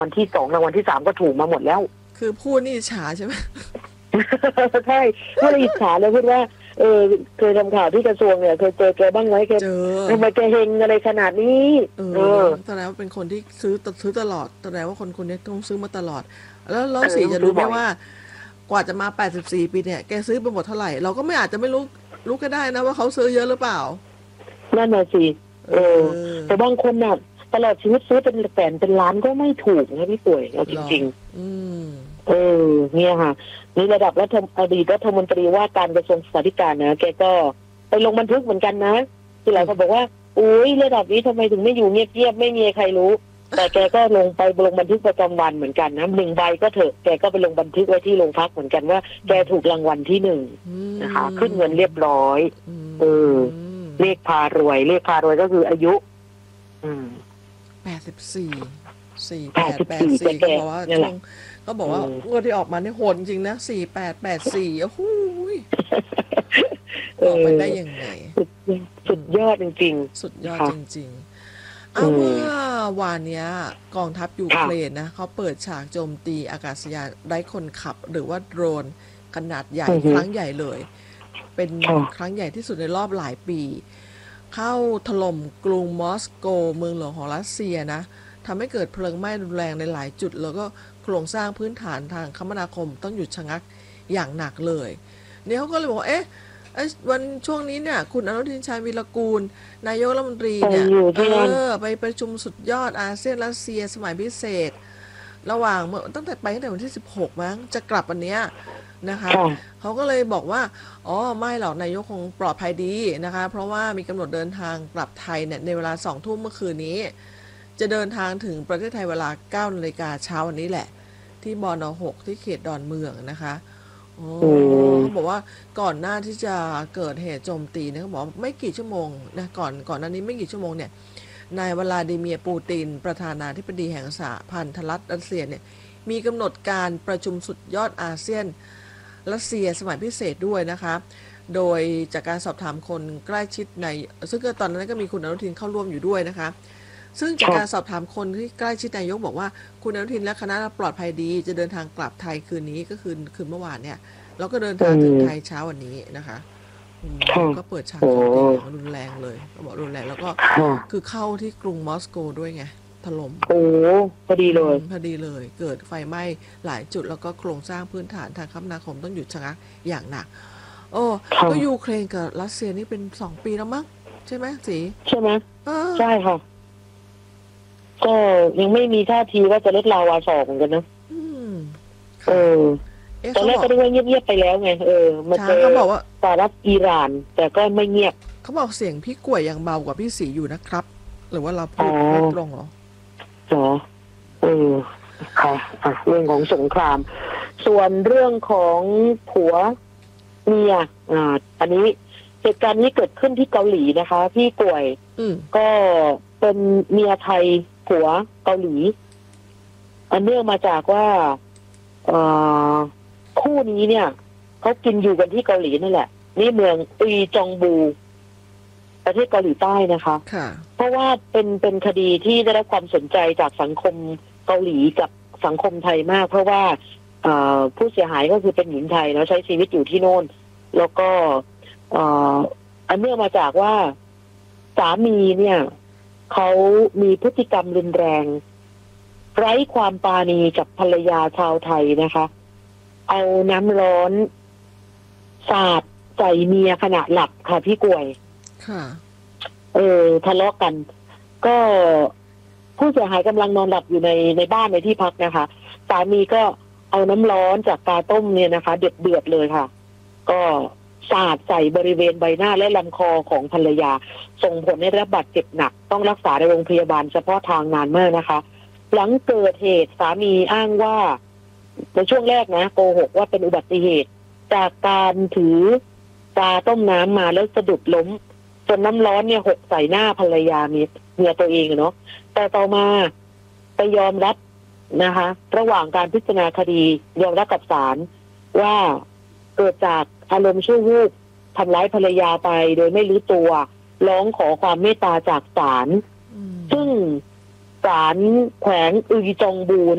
วันที่สองรางวัลที่สามก็ถูกมาหมดแล้วคือพูดนี่อิจฉาใช่ไหมใช่ก็เลยอิจฉาเลยพูดว่าเคยทำข่าวที่กระทรวงเนี่ยเคยเจอแกบ้างไหมแกทำไมแกเฮงอะไรขนาดนี้แสดงว่าเป็นคนที่ซื้อตลอดแสดงว่าคนนี้ต้องซื้อมาตลอดแล้วสีจะรู้ไหมว่ากว่าจะมา84ปีเนี่ยแกซื้อไปหมดเท่าไหร่เราก็ไม่อาจจะไม่รู้ก็ได้นะว่าเขาซื้อเยอะหรือเปล่านั่นน่ะสิแต่บางคนน่ะตลอดชีวิตซื้อเป็นแสนเป็นล้านก็ไม่ถูกนะพี่ป่วยเอาจริงๆเนี่ยค่ะนี่ระดับอดีตรัฐมนตรีว่าการกระทรวงศึกษาธิการนะแกก็ไปลงบันทึกเหมือนกันนะที่หลายคนบอกว่าอุ้ยระดับนี้ทำไมถึงไม่อยู่เงียบๆไม่มีใครรู้แต่แกก็ลงบันทึกประจำวันเหมือนกันนะ1 ใบก็เถอะแกก็ไปลงบันทึกไว้ที่โรงพักเหมือนกันว่าแกถูกรางวัลที่1นะคะขึ้นเงินเรียบร้อยเลขพารวยก็คืออายุ 84ก็บอกว่าเงินที่ออกมาเนี่ยโหดจริงนะ4884โอ้โหออกไปได้ยังไงสุดยอดจริงๆสุดยอดจริงๆเมื่อวานนี้กองทัพยูเครนนะเขาเปิดฉากโจมตีอากาศยานไร้คนขับหรือว่าโดรนขนาดใหญ่ครั้งใหญ่เลยเป็นครั้งใหญ่ที่สุดในรอบหลายปีเข้าถล่มกรุงมอสโกเมืองหลวงของรัสเซียนะทำให้เกิดเพลิงไหม้รุนแรงในหลายจุดแล้วก็โครงสร้างพื้นฐานทางคมนาคมต้องหยุดชะงักอย่างหนักเลยเนี่ยเขาก็เลยบอกวันช่วงนี้เนี่ยคุณอนุทินชาญวีรกูลนายกรัฐมนตรีเนี่ยไปประชุมสุดยอดอาเซียนรัสเซียสมัยพิเศษระหว่างตั้งแต่วันที่16มั้งจะกลับวันนี้นะคะเขาก็เลยบอกว่าไม่หรอกนายกคงปลอดภัยดีนะคะเพราะว่ามีกำหนดเดินทางกลับไทยเนี่ยในเวลา20 ทุ่มเมื่อคืนนี้จะเดินทางถึงประเทศไทยเวลา 9 นาฬิกาเช้าวันนี้แหละที่บน.6 ที่เขตดอนเมืองนะคะเขาบอกว่าก่อนหน้าที่จะเกิดเหตุโจมตีเนี่ยเขาบอกไม่กี่ชั่วโมงนะก่อนหน้านี้ไม่กี่ชั่วโมงเนี่ยนายวลาดิเมียร์ปูตินประธานาธิบดีแห่งสหพันธรัฐรัสเซียเนี่ยมีกำหนดการประชุมสุดยอดอาเซียนรัสเซียสมัยพิเศษด้วยนะคะโดยจากการสอบถามคนใกล้ชิดซึ่งตอนนั้นก็มีคุณอนุทินเข้าร่วมอยู่ด้วยนะคะซึ่งจากการสอบถามคนที่ใกล้ชิดนายกบอกว่าคุณอนุทินและคณะปลอดภัยดีจะเดินทางกลับไทยคืนนี้ก็คืนเมื่อวานเนี่ยแล้วก็เดินทางถึงไทยเช้าวันนี้นะคะก็เปิดฉากโจมตีอย่างรุนแรงเลยก็บอกรุนแรงแล้วก็คือเข้าที่กรุงมอสโกด้วยไงถล่มพอดีเลยเกิดไฟไหม้หลายจุดแล้วก็โครงสร้างพื้นฐานทางคมนาคมต้องหยุดชะงักอย่างหนักก็ยูเครนกับรัสเซียนี่เป็น2 ปีแล้วมั้งใช่ไหมสีใช่ไหมใช่ค่ะก็ยังไม่มีท่าทีว่าจะลดลาวาสอกเหมือนกันนะตอนแรกก็ได้ว่าเงียบๆไปแล้วไงมาเจอเขาบอกว่าสหรัฐอิหร่านแต่ก็ไม่เงียบเขาบอกเสียงพี่กล้วยยังเบากว่าพี่สีอยู่นะครับหรือว่าเราพูดไม่ตรงหรอค่ะเรื่องของสงครามส่วนเรื่องของผัวเมียอันนี้เหตุการณ์นี้เกิดขึ้นที่เกาหลีนะคะพี่ป่วยก็เป็นเมียไทยผัวเกาหลีอันเนื่องมาจากว่าคู่นี้เนี่ยเขากินอยู่กันที่เกาหลีนั่นแหละนี่เมืองอุยจองบูประเทศเกาหลีใต้นะคะเพราะว่าเป็นคดีที่ได้รับความสนใจจากสังคมเกาหลีกับสังคมไทยมากเพราะว่าผู้เสียหายก็คือเป็นหญิงไทยแล้วใช้ชีวิตอยู่ที่โน่นแล้วก็อันเนื่องมาจากว่าสามีเนี่ยเขามีพฤติกรรมรุนแรงไร้ความปราณีกับภรรยาชาวไทยนะคะเอาน้ำร้อนสาดใส่เมียขณะหลับค่ะพี่กวยค่ะทะเลาะกันก็ผู้เสียหายกำลังนอนหลับอยู่ในบ้านในที่พักนะคะสามีก็เอาน้ำร้อนจากกาต้มเนี่ยนะคะเดือดเลยค่ะก็สาดใส่บริเวณใบหน้าและลำคอของภรรยาส่งผลให้ได้รับบาดเจ็บหนักต้องรักษาในโรงพยาบาลเฉพาะทางนานมากนะคะหลังเกิดเหตุสามีอ้างว่าในช่วงแรกนะโกหกว่าเป็นอุบัติเหตุจากการถือกาต้มน้ำมาแล้วสะดุดล้มจนน้ำร้อนเนี่ยหกใส่หน้าภรรยาเมียตัวเองเนาะแต่ต่อมาไปยอมรับนะคะระหว่างการพิจารณาคดียอมรับกับศาลว่าเกิดจากอารมณ์ชั่ววูบทำร้ายภรรยาไปโดยไม่รู้ตัวร้องขอความเมตตาจากศาลซึ่งศาลแขวงอุยจองบู